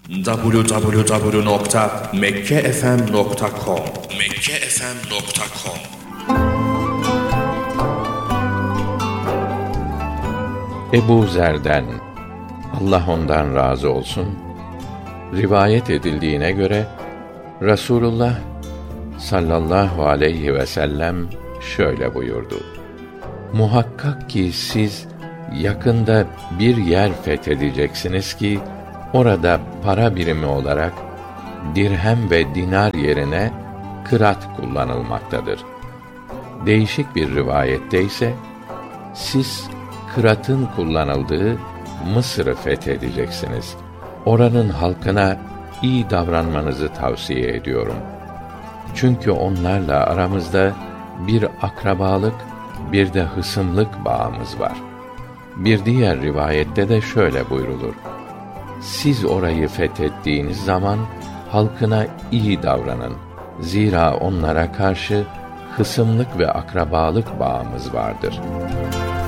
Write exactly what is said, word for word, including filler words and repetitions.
double-u double-u double-u nokta mekke f m nokta com mekke f m nokta com Ebu Zer'den, Allah ondan razı olsun, rivayet edildiğine göre Rasulullah sallallahu aleyhi ve sellem şöyle buyurdu: Muhakkak ki siz yakında bir yer fethedeceksiniz ki orada para birimi olarak dirhem ve dinar yerine kırat kullanılmaktadır. Değişik bir rivayette ise siz kıratın kullanıldığı Mısır'ı fethedeceksiniz. Oranın halkına iyi davranmanızı tavsiye ediyorum. Çünkü onlarla aramızda bir akrabalık, bir de hısımlık bağımız var. Bir diğer rivayette de şöyle buyrulur: Siz orayı fethettiğiniz zaman halkına iyi davranın. Zira onlara karşı hısımlık ve akrabalık bağımız vardır.